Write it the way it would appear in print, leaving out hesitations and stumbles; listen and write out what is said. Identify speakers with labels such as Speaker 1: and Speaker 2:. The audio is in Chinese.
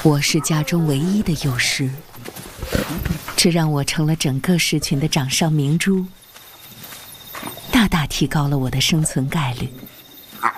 Speaker 1: 我是家中唯一的幼师，这让我成了整个狮群的掌上明珠，大大提高了我的生存概率。